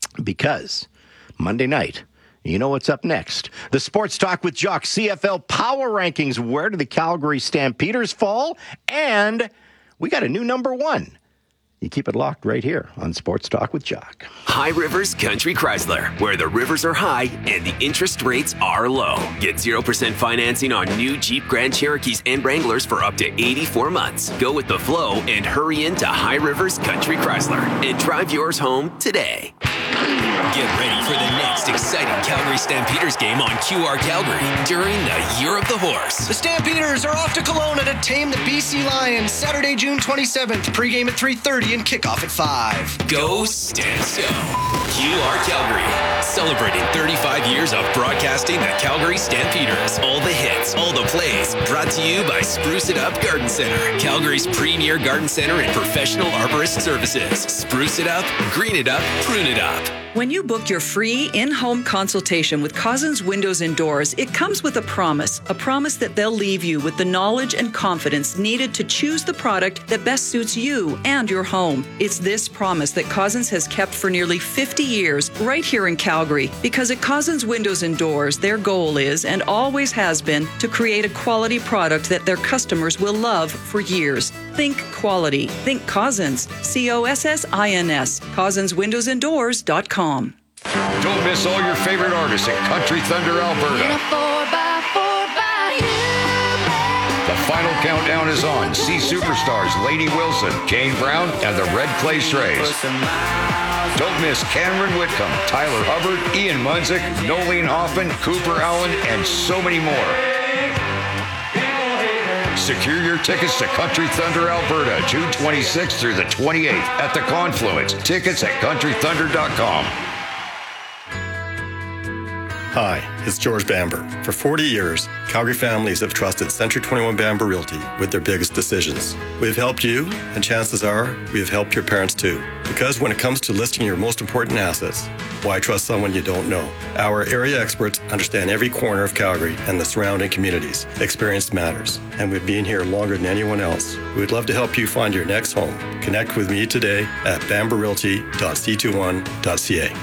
Because Monday night, you know what's up next. The Sports Talk with Jock C F L Power Rankings. Where do the Calgary Stampeders fall? And we got a new number one. You keep it locked right here on Sports Talk with Jock. High Rivers Country Chrysler, where the rivers are high and the interest rates are low. Get zero percent financing on new Jeep Grand Cherokees and Wranglers for up to eighty-four months. Go with the flow and hurry into High Rivers Country Chrysler and drive yours home today. Get ready for the next exciting Calgary Stampeders game on Q R Calgary during the Year of the Horse. The Stampeders are off to Kelowna to tame the B C Lions Saturday, June twenty-seventh. Pre-game at three thirty and kickoff at five. Go Stamps Go! Q R Calgary, celebrating thirty-five years of broadcasting the Calgary Stampeders. All the hits, all the plays, brought to you by Spruce It Up Garden Center, Calgary's premier garden center and professional arborist services. Spruce it up, green it up, prune it up. When you book your free in-home consultation with Cousins Windows and Doors, it comes with a promise, a promise that they'll leave you with the knowledge and confidence needed to choose the product that best suits you and your home. It's this promise that Cousins has kept for nearly fifty years right here in Calgary, because at Cousins Windows and Doors, their goal is and always has been to create a quality product that their customers will love for years. Think quality. Think Cousins. C O S S I N S. Cousins Windows and Doors dot com. Don't miss all your favorite artists at Country Thunder, Alberta. The final countdown is on. See superstars Lady Wilson, Kane Brown, and the Red Clay Strays. Don't miss Cameron Whitcomb, Tyler Hubbard, Ian Munzik, Nolene Hoffman, Cooper Allen, and so many more. Secure your tickets to Country Thunder, Alberta, June twenty-sixth through the twenty-eighth at the Confluence. Tickets at country thunder dot com. Hi, it's George Bamber. For forty years, Calgary families have trusted Century twenty-one Bamber Realty with their biggest decisions. We've helped you, and chances are we have helped your parents too. Because when it comes to listing your most important assets, why trust someone you don't know? Our area experts understand every corner of Calgary and the surrounding communities. Experience matters, and we've been here longer than anyone else. We'd love to help you find your next home. Connect with me today at bamber realty dot c twenty-one dot c a.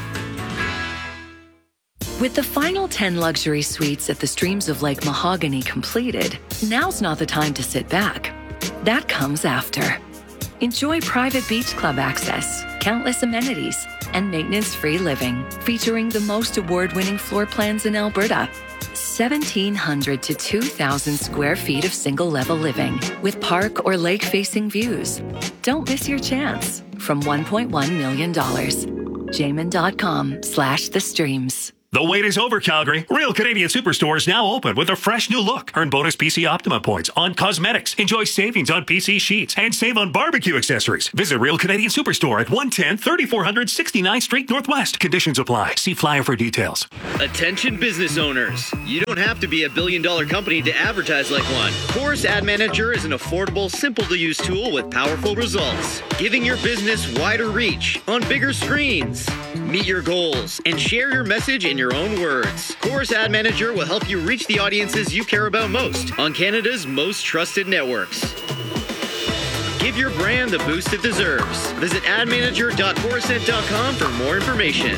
With the final ten luxury suites at the Streams of Lake Mahogany completed, now's not the time to sit back. That comes after. Enjoy private beach club access, countless amenities, and maintenance-free living, featuring the most award-winning floor plans in Alberta. seventeen hundred to two thousand square feet of single-level living with park or lake-facing views. Don't miss your chance from one point one million dollars. Jamin dot com slash the streams. The wait is over, Calgary. Real Canadian Superstore is now open with a fresh new look. Earn bonus P C Optima points on cosmetics. Enjoy savings on P C sheets and save on barbecue accessories. Visit Real Canadian Superstore at one ten thirty-four hundred sixty-ninth Street Northwest. Conditions apply. See flyer for details. Attention business owners. You don't have to be a billion dollar company to advertise like one. Chorus Ad Manager is an affordable, simple to use tool with powerful results, giving your business wider reach on bigger screens. Meet your goals and share your message in your own words. Chorus Ad Manager will help you reach the audiences you care about most on Canada's most trusted networks. Give your brand the boost it deserves. Visit ad manager dot chorusnet dot com for more information.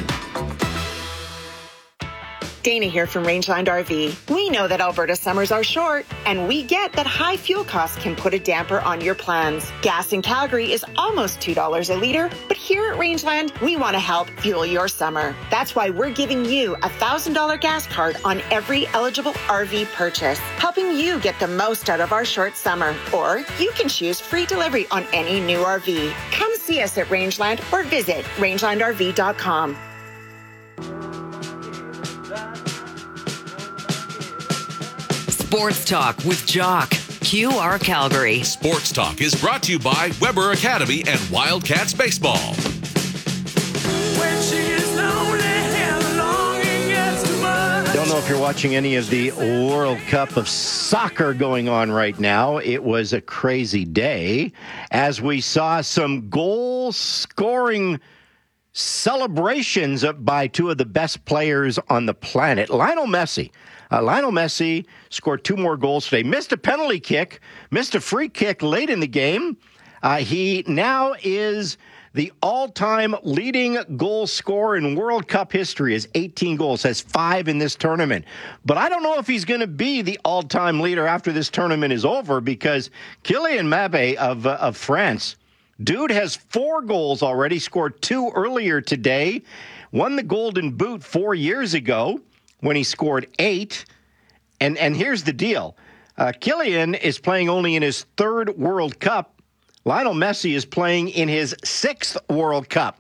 Dana here from Rangeland R V. We know that Alberta summers are short, and we get that high fuel costs can put a damper on your plans. Gas in Calgary is almost two dollars a litre, but here at Rangeland, we want to help fuel your summer. That's why we're giving you a one thousand dollars gas card on every eligible R V purchase, helping you get the most out of our short summer. Or you can choose free delivery on any new R V. Come see us at Rangeland or visit rangeland r v dot com. Sports Talk with Jock. Q R Calgary. Sports Talk is brought to you by Weber Academy and Wildcats Baseball. Don't know if you're watching any of the World Cup of Soccer going on right now. It was a crazy day as we saw some goal-scoring celebrations by two of the best players on the planet. Lionel Messi. Uh, Lionel Messi scored two more goals today. Missed a penalty kick, missed a free kick late in the game. Uh, he now is the all-time leading goal scorer in World Cup history. Has eighteen goals, has five in this tournament. But I don't know if he's going to be the all-time leader after this tournament is over, because Kylian Mbappe of, uh, of France, dude has four goals already, scored two earlier today, won the Golden Boot four years ago when he scored eight. And and here's the deal. Uh, Kylian is playing only in his third World Cup. Lionel Messi is playing in his sixth World Cup.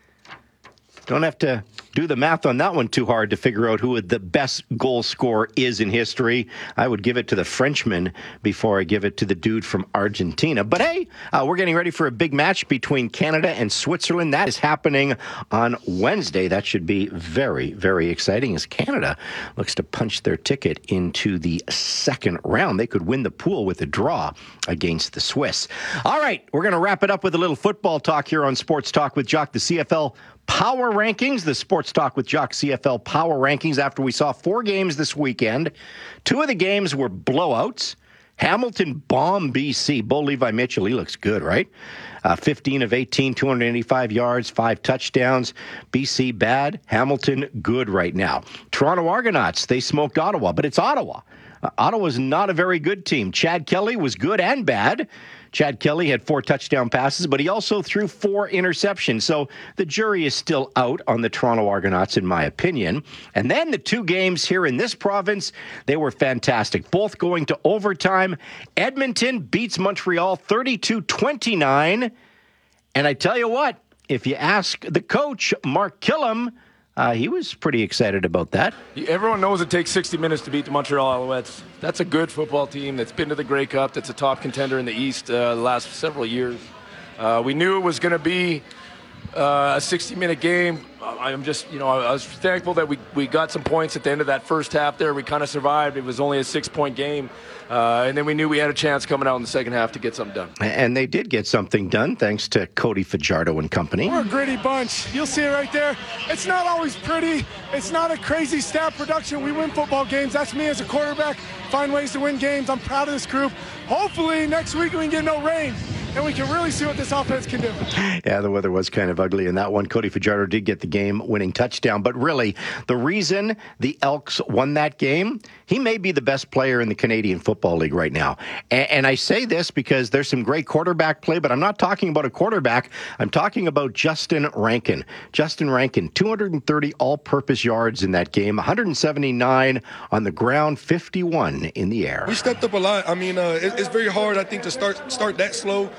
Don't have to do the math on that one too hard to figure out who the best goal scorer is in history. I would give it to the Frenchman before I give it to the dude from Argentina. But hey, uh, we're getting ready for a big match between Canada and Switzerland. That is happening on Wednesday. That should be very, very exciting as Canada looks to punch their ticket into the second round. They could win the pool with a draw against the Swiss. All right, we're going to wrap it up with a little football talk here on Sports Talk with Jock, the C F L Power Rankings, the Sports Talk with Jock C F L Power Rankings after we saw four games this weekend. Two of the games were blowouts. Hamilton bombed B C. Bo Levi Mitchell, he looks good, right? Uh, fifteen of eighteen, two hundred eighty-five yards, five touchdowns. B C bad, Hamilton good right now. Toronto Argonauts, they smoked Ottawa, but it's Ottawa. Uh, Ottawa's not a very good team. Chad Kelly was good and bad. Chad Kelly had four touchdown passes, but he also threw four interceptions. So the jury is still out on the Toronto Argonauts, in my opinion. And then the two games here in this province, they were fantastic, both going to overtime. Edmonton beats Montreal thirty-two twenty-nine. And I tell you what, if you ask the coach, Mark Killam, Uh, he was pretty excited about that. Everyone knows it takes sixty minutes to beat the Montreal Alouettes. That's a good football team that's been to the Grey Cup, that's a top contender in the East uh, the last several years. Uh, we knew it was going to be uh, a sixty-minute game. I'm just, you know, I was thankful that we, we got some points at the end of that first half there. We kind of survived. It was only a six-point game. Uh, and then we knew we had a chance coming out in the second half to get something done. And they did get something done, thanks to Cody Fajardo and company. We're a gritty bunch. You'll see it right there. It's not always pretty. It's not a crazy stat production. We win football games. That's me as a quarterback. Find ways to win games. I'm proud of this group. Hopefully next week we can get no rain, and we can really see what this offense can do. Yeah, the weather was kind of ugly in that one. Cody Fajardo did get the game-winning touchdown. But really, the reason the Elks won that game, he may be the best player in the Canadian Football League right now. And, and I say this because there's some great quarterback play, but I'm not talking about a quarterback. I'm talking about Justin Rankin. Justin Rankin, two hundred thirty all-purpose yards in that game, one hundred seventy-nine on the ground, fifty-one in the air. We stepped up a lot. I mean, uh, it, it's very hard, I think, to start start that slow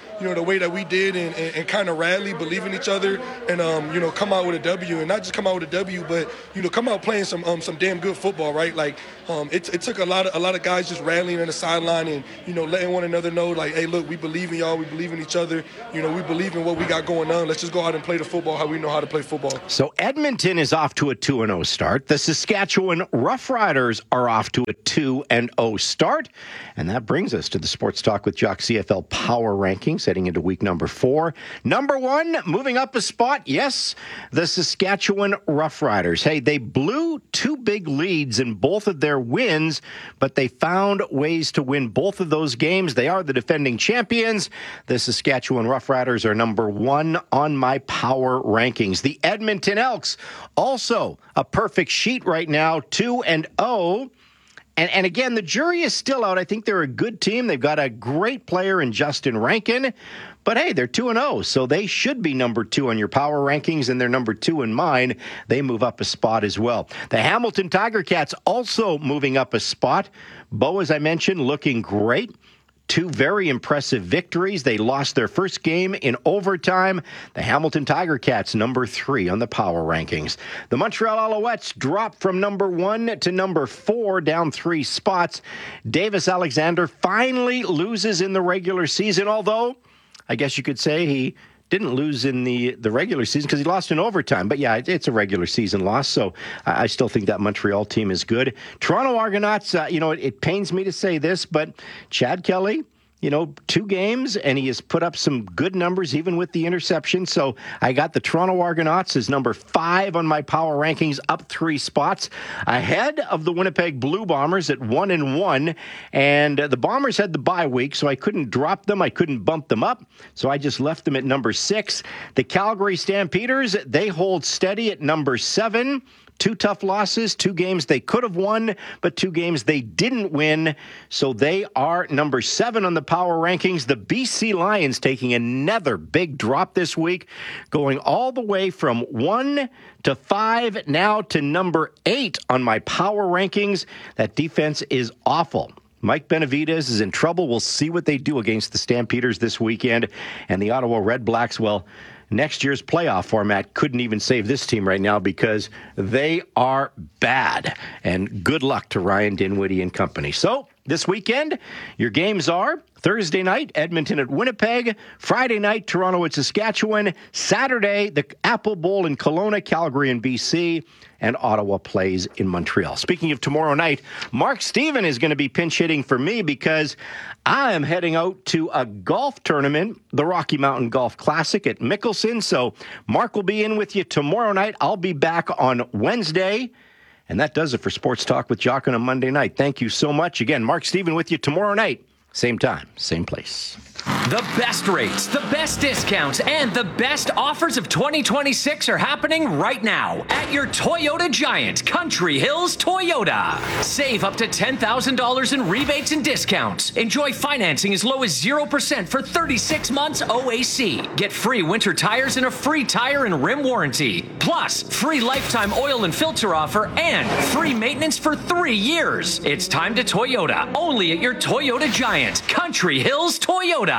you know, the way that we did and, and, and kind of rally, believe in each other, and, um, you know, come out with a W. And not just come out with a W, but, you know, come out playing some um, some damn good football, right? Like, um, it, it took a lot of a lot of guys just rallying on the sideline and, you know, letting one another know, like, hey, look, we believe in y'all. We believe in each other. You know, we believe in what we got going on. Let's just go out and play the football how we know how to play football. So Edmonton is off to a two and oh start. The Saskatchewan Roughriders are off to a two and oh start. And that brings us to the Sports Talk with Jock C F L Power Rankings heading into week number four. Number one, moving up a spot, yes, the Saskatchewan Roughriders. Hey, they blew two big leads in both of their wins, but they found ways to win both of those games. They are the defending champions. The Saskatchewan Roughriders are number one on my power rankings. The Edmonton Elks, also a perfect sheet right now, two and oh. And, and again, the jury is still out. I think they're a good team. They've got a great player in Justin Rankin. But hey, they're two and oh, so they should be number two on your power rankings, and they're number two in mine. They move up a spot as well. The Hamilton Tiger Cats also moving up a spot. Bo, as I mentioned, looking great. Two very impressive victories. They lost their first game in overtime. The Hamilton Tiger Cats, number three on the power rankings. The Montreal Alouettes dropped from number one to number four, down three spots. Davis Alexander finally loses in the regular season, although I guess you could say he didn't lose in the, the regular season because he lost in overtime. But yeah, it, it's a regular season loss, so I, I still think that Montreal team is good. Toronto Argonauts, uh, you know, it, it pains me to say this, but Chad Kelly, you know, two games, and he has put up some good numbers, even with the interception. So I got the Toronto Argonauts as number five on my power rankings, up three spots, ahead of the Winnipeg Blue Bombers at one and one. And uh, the Bombers had the bye week, so I couldn't drop them. I couldn't bump them up. So I just left them at number six. The Calgary Stampeders, they hold steady at number seven. Two tough losses, two games they could have won, but two games they didn't win. So they are number seven on the power rankings. The B C Lions taking another big drop this week, going all the way from one to five, now to number eight on my power rankings. That defense is awful. Mike Benavidez is in trouble. We'll see what they do against the Stampeders this weekend. And the Ottawa Red Blacks, well, next year's playoff format couldn't even save this team right now because they are bad. And good luck to Ryan Dinwiddie and company. So this weekend, your games are Thursday night, Edmonton at Winnipeg. Friday night, Toronto at Saskatchewan. Saturday, the Apple Bowl in Kelowna, Calgary and B C. And Ottawa plays in Montreal. Speaking of tomorrow night, Mark Steven is going to be pinch hitting for me because I am heading out to a golf tournament, the Rocky Mountain Golf Classic at Mickelson. So Mark will be in with you tomorrow night. I'll be back on Wednesday. And that does it for Sports Talk with Jock on a Monday night. Thank you so much. Again, Mark Steven with you tomorrow night. Same time, same place. The best rates, the best discounts, and the best offers of twenty twenty-six are happening right now at your Toyota Giant, Country Hills Toyota. Save up to ten thousand dollars in rebates and discounts. Enjoy financing as low as zero percent for thirty-six months O A C. Get free winter tires and a free tire and rim warranty. Plus, free lifetime oil and filter offer and free maintenance for three years. It's time to Toyota, only at your Toyota Giant, Country Hills Toyota.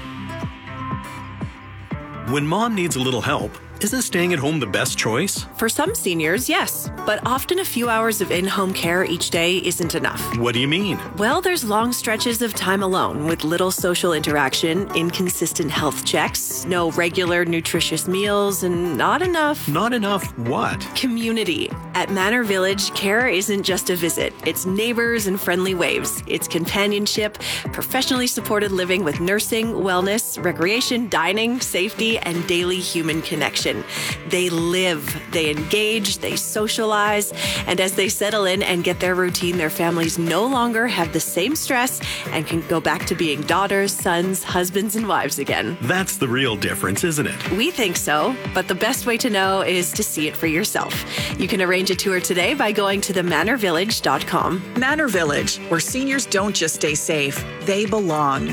When mom needs a little help, isn't staying at home the best choice? For some seniors, yes. But often a few hours of in-home care each day isn't enough. What do you mean? Well, there's long stretches of time alone with little social interaction, inconsistent health checks, no regular nutritious meals, and not enough... Not enough what? Community. At Manor Village, care isn't just a visit. It's neighbors and friendly waves. It's companionship, professionally supported living with nursing, wellness, recreation, dining, safety, and daily human connection. They live, they engage, they socialize, and as they settle in and get their routine, their families no longer have the same stress and can go back to being daughters, sons, husbands, and wives again. That's the real difference, isn't it? We think so, but the best way to know is to see it for yourself. You can arrange a tour today by going to the manor village dot com. Manor Village, where seniors don't just stay safe, they belong.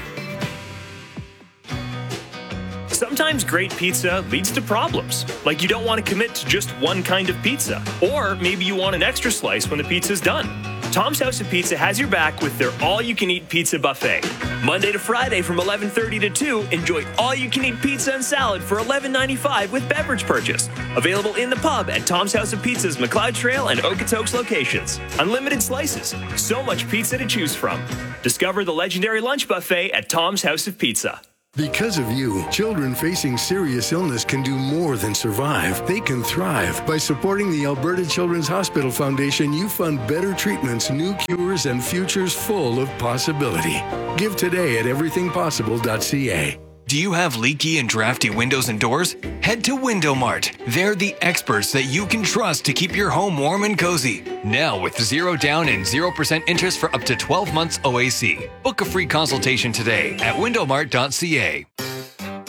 Sometimes great pizza leads to problems, like you don't want to commit to just one kind of pizza, or maybe you want an extra slice when the pizza's done. Tom's House of Pizza has your back with their all-you-can-eat pizza buffet. Monday to Friday from eleven thirty to two, enjoy all-you-can-eat pizza and salad for eleven ninety-five with beverage purchase. Available in the pub at Tom's House of Pizza's McLeod Trail and Okotoks locations. Unlimited slices. So much pizza to choose from. Discover the legendary lunch buffet at Tom's House of Pizza. Because of you, children facing serious illness can do more than survive. They can thrive. By supporting the Alberta Children's Hospital Foundation, you fund better treatments, new cures, and futures full of possibility. Give today at everything possible dot c a. Do you have leaky and drafty windows and doors? Head to Window Mart. They're the experts that you can trust to keep your home warm and cozy. Now with zero down and zero percent interest for up to twelve months O A C. Book a free consultation today at window mart dot c a.